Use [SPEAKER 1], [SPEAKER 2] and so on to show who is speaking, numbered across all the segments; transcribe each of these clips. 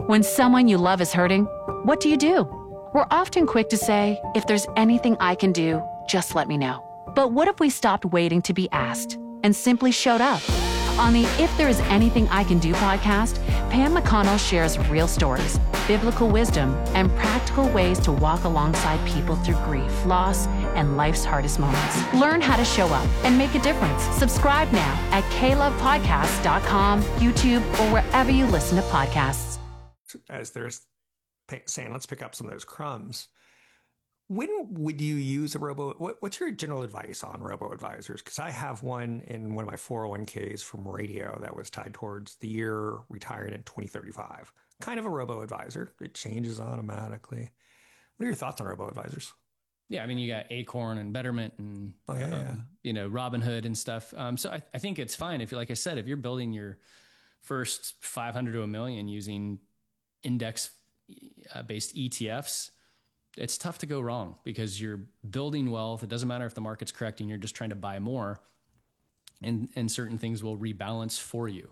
[SPEAKER 1] When someone you love is hurting, what do? We're often quick to say, if there's anything I can do, just let me know. But what if we stopped waiting to be asked and simply showed up? On the If There Is Anything I Can Do podcast, Pam McConnell shares real stories, biblical wisdom, and practical ways to walk alongside people through grief, loss, and life's hardest moments. Learn how to show up and make a difference. Subscribe now at klovepodcast.com, YouTube, or wherever you listen to podcasts.
[SPEAKER 2] As there's saying, let's pick up some of those crumbs. When would you use a what's your general advice on robo-advisors? Because I have one in one of my 401ks from radio that was tied towards the year retiring in 2035. Kind of a robo-advisor. It changes automatically. What are your thoughts on robo-advisors?
[SPEAKER 3] Yeah, I mean, you got Acorn and Betterment and, Robinhood and stuff. So I think it's fine. If, like I said, if you're building your first 500 to a million using index-based ETFs, it's tough to go wrong because you're building wealth. It doesn't matter if the market's correcting, you're just trying to buy more, and certain things will rebalance for you.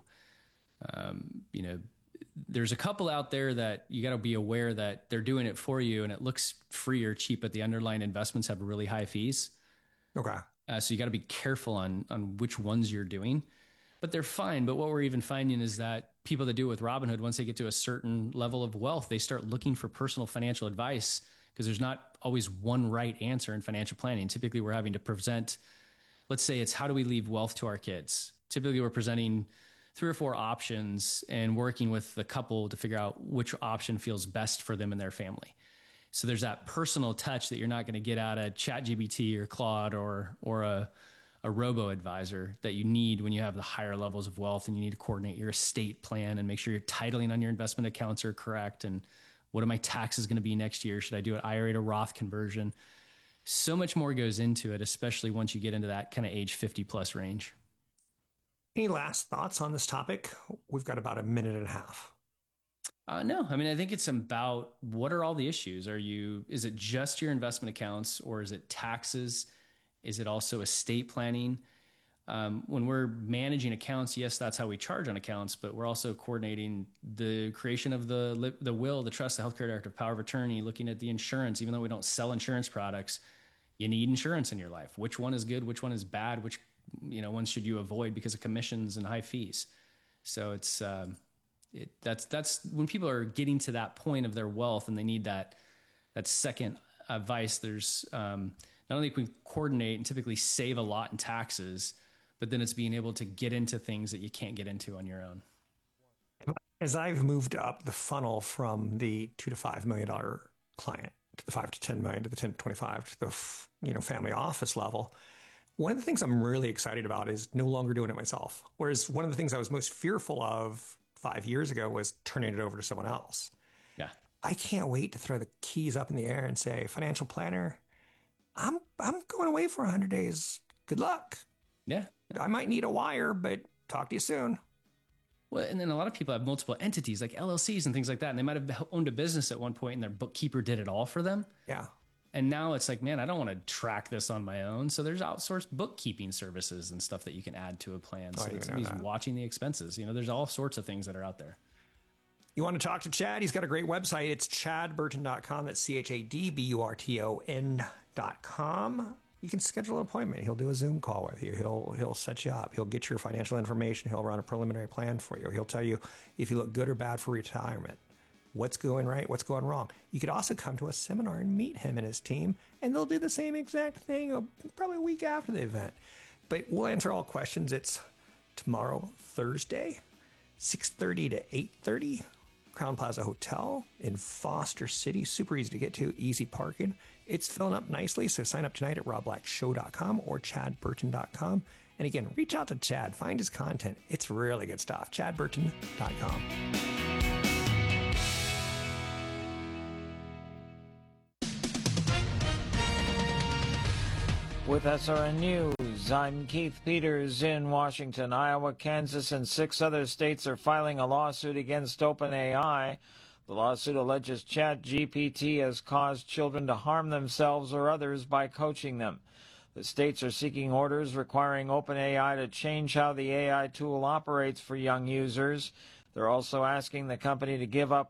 [SPEAKER 3] There's a couple out there that you got to be aware that they're doing it for you and it looks free or cheap, but the underlying investments have really high fees.
[SPEAKER 2] Okay.
[SPEAKER 3] So you got to be careful on which ones you're doing, but they're fine. But what we're even finding is that people that do it with Robinhood, once they get to a certain level of wealth, they start looking for personal financial advice, because there's not always one right answer in financial planning. Typically, we're having to present, let's say it's how do we leave wealth to our kids? Typically, we're presenting 3 or 4 options and working with the couple to figure out which option feels best for them and their family. So there's that personal touch that you're not going to get out of ChatGPT or Claude or a robo-advisor that you need when you have the higher levels of wealth and you need to coordinate your estate plan and make sure your titling on your investment accounts are correct, and what are my taxes going to be next year? Should I do an IRA to Roth conversion? So much more goes into it, especially once you get into that kind of age 50 plus range.
[SPEAKER 2] Any last thoughts on this topic? We've got about a minute and a half.
[SPEAKER 3] No, I mean, I think it's about what are all the issues? Is it just your investment accounts, or is it taxes? Is it also estate planning? When we're managing accounts, yes, that's how we charge on accounts, but we're also coordinating the creation of the will, the trust, the healthcare directive, power of attorney, looking at the insurance. Even though we don't sell insurance products, you need insurance in your life. Which one is good? Which one is bad? Which, ones should you avoid because of commissions and high fees? So it's, that's when people are getting to that point of their wealth and they need that second advice. There's, not only can we coordinate and typically save a lot in taxes, but then it's being able to get into things that you can't get into on your own.
[SPEAKER 2] As I've moved up the funnel from the $2 to $5 million client to the $5 to $10 million to the 10 to 25 to the family office level, one of the things I'm really excited about is no longer doing it myself. Whereas one of the things I was most fearful of 5 years ago was turning it over to someone else.
[SPEAKER 3] Yeah,
[SPEAKER 2] I can't wait to throw the keys up in the air and say, financial planner, I'm going away for 100 days. Good luck.
[SPEAKER 3] Yeah.
[SPEAKER 2] I might need a wire, but talk to you soon.
[SPEAKER 3] Well, and then a lot of people have multiple entities like LLCs and things like that. And they might have owned a business at one point and their bookkeeper did it all for them.
[SPEAKER 2] Yeah.
[SPEAKER 3] And now it's like, man, I don't want to track this on my own. So there's outsourced bookkeeping services and stuff that you can add to a plan. So that somebody's watching the expenses. There's all sorts of things that are out there.
[SPEAKER 2] You want to talk to Chad? He's got a great website. It's chadburton.com. That's ChadBurton.com. You can schedule an appointment. He'll do a Zoom call with you. He'll set you up. He'll get your financial information. He'll run a preliminary plan for you. He'll tell you if you look good or bad for retirement, what's going right, what's going wrong. You could also come to a seminar and meet him and his team, and they'll do the same exact thing probably a week after the event. But we'll answer all questions. It's tomorrow, Thursday, 6:30 to 8:30. Crown Plaza Hotel in Foster City. Super easy to get to, easy parking. It's filling up nicely, so sign up tonight at robblackshow.com or chadburton.com. And again, reach out to Chad, find his content. It's really good stuff. chadburton.com.
[SPEAKER 4] With SRN News, I'm Keith Peters in Washington. Iowa, Kansas, and 6 other states are filing a lawsuit against OpenAI. The lawsuit alleges ChatGPT has caused children to harm themselves or others by coaching them. The states are seeking orders requiring OpenAI to change how the AI tool operates for young users. They're also asking the company to give up